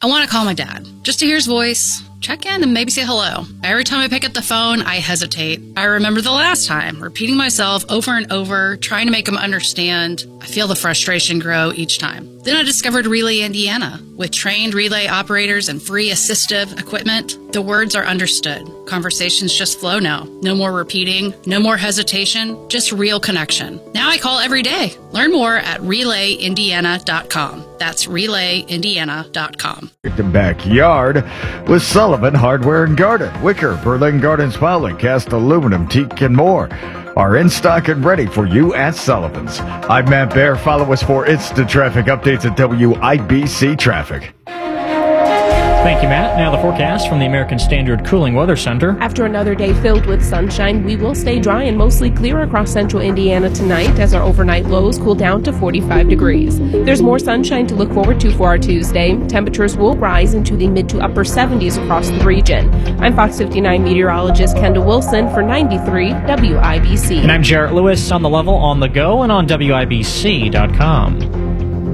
I want to call my dad, just to hear his voice, check in, and maybe say hello. Every time I pick up the phone, I hesitate. I remember the last time, repeating myself over and over, trying to make him understand. I feel the frustration grow each time. Then I discovered Relay Indiana. With trained relay operators and free assistive equipment, the words are understood. Conversations just flow now. No more repeating, no more hesitation, just real connection. Now I call every day. Learn more at RelayIndiana.com. That's RelayIndiana.com. The backyard with Sullivan Hardware and Garden. Wicker, Berlin Gardens, Pollock, cast aluminum, teak, and more are in stock and ready for you at Sullivan's. I'm Matt Bear. Follow us for instant traffic updates at WIBC Traffic. Thank you, Matt. Now the forecast from the American Standard Cooling Weather Center. After another day filled with sunshine, we will stay dry and mostly clear across central Indiana tonight as our overnight lows cool down to 45 degrees. There's more sunshine to look forward to for our Tuesday. Temperatures will rise into the mid to upper 70s across the region. I'm Fox 59 meteorologist Kendall Wilson for 93 WIBC. And I'm Jarrett Lewis on the level, on the go, and on WIBC.com.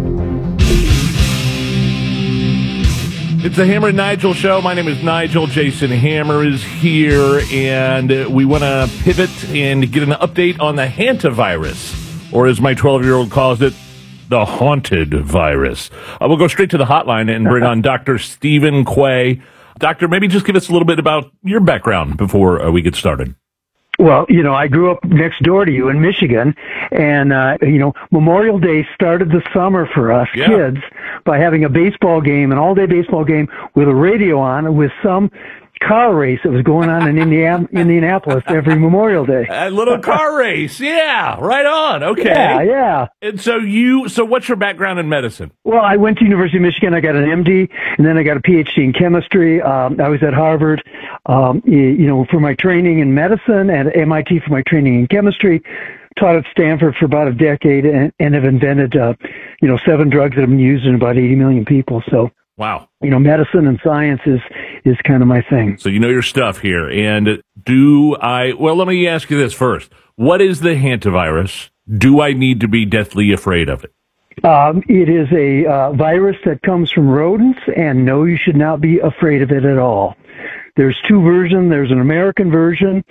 It's the Hammer and Nigel show. My name is Nigel. Jason Hammer is here, and we want to pivot and get an update on the hantavirus, or as my 12-year-old calls it, the haunted virus. We'll go straight to the hotline and bring on Dr. Stephen Quay. Doctor, maybe just give us a little bit about your background before we get started. Well, I grew up next door to you in Michigan, and, Memorial Day started the summer for us kids by having a baseball game, an all-day baseball game with a radio on with some car race that was going on in Indianapolis every Memorial Day. A little car race, yeah, right on, okay. Yeah. And so what's your background in medicine? Well, I went to University of Michigan. I got an MD, and then I got a PhD in chemistry. I was at Harvard, for my training in medicine, and at MIT for my training in chemistry. Taught at Stanford for about a decade, and have invented, 7 drugs that have been used in about 80 million people. So, wow. Medicine and science is kind of my thing. So you know your stuff here. And let me ask you this first. What is the hantavirus? Do I need to be deathly afraid of it? It is a virus that comes from rodents, and no, you should not be afraid of it at all. There's 2 versions. There's an American version.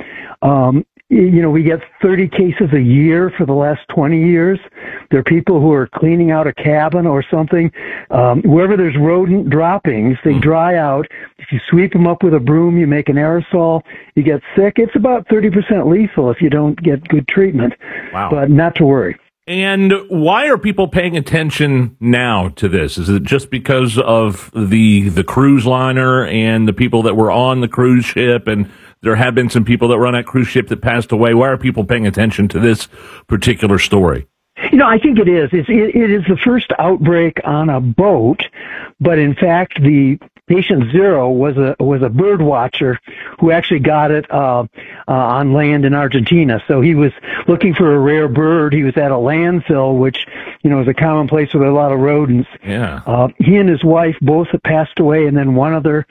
We get 30 cases a year for the last 20 years. There are people who are cleaning out a cabin or something. Wherever there's rodent droppings, they dry out. If you sweep them up with a broom, you make an aerosol, you get sick. It's about 30% lethal if you don't get good treatment. Wow. But not to worry. And why are people paying attention now to this? Is it just because of the cruise liner and the people that were on the cruise ship, and there have been some people that were on that cruise ship that passed away? Why are people paying attention to this particular story? I think it is. It is the first outbreak on a boat, but in fact, the patient 0 was a bird watcher who actually got it on land in Argentina. So he was looking for a rare bird. He was at a landfill, which is a common place with a lot of rodents. Yeah. He and his wife both have passed away, and then one other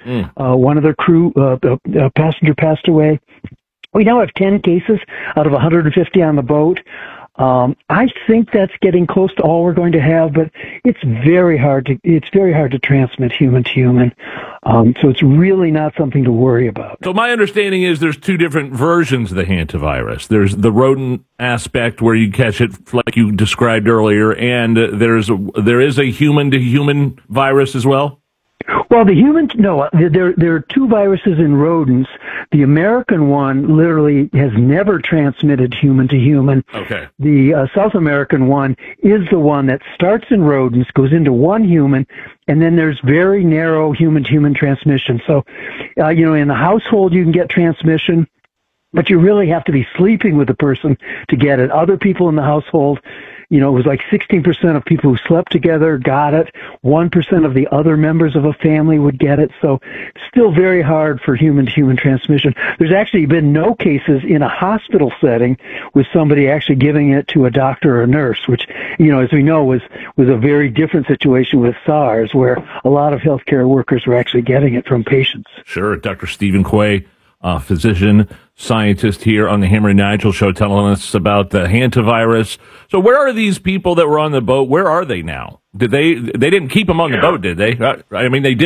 crew passenger passed away. We now have 10 cases out of 150 on the boat. I think that's getting close to all we're going to have, but it's very hard to transmit human to human. So it's really not something to worry about. So my understanding is there's 2 different versions of the hantavirus. There's the rodent aspect where you catch it like you described earlier, and there is a human to human virus as well. Well, there are 2 viruses in rodents. The American one literally has never transmitted human to human. Okay. The South American one is the one that starts in rodents, goes into one human, and then there's very narrow human-to-human transmission. So, in the household you can get transmission, but you really have to be sleeping with the person to get it. Other people in the household, it was like 16% of people who slept together got it. 1% of the other members of a family would get it. So still very hard for human-to-human transmission. There's actually been no cases in a hospital setting with somebody actually giving it to a doctor or a nurse, which, as we know, was a very different situation with SARS, where a lot of healthcare workers were actually getting it from patients. Sure. Dr. Stephen Quay, physician, scientist here on the Hammer and Nigel show, telling us about the hantavirus. So where are these people that were on the boat? Where are they now? They didn't keep them on the boat, did they? I mean, they did.